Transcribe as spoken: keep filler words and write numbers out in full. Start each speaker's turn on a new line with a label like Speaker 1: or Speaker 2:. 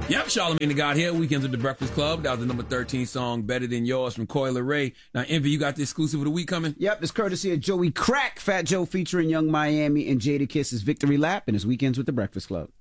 Speaker 1: Yep, Charlamagne the God here. Weekends with the Breakfast Club. That was the number thirteen song, Better Than Yours from Coi Leray. Now, Envy, you got the exclusive of the week coming?
Speaker 2: Yep, it's courtesy of Joey Crack, Fat Joe featuring Young Miami and Jadakiss' Victory Lap, and it's Weekends with the Breakfast Club.